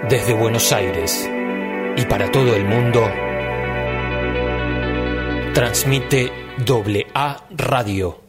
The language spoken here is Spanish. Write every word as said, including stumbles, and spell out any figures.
Desde Buenos Aires y para todo el mundo, transmite doble A Radio.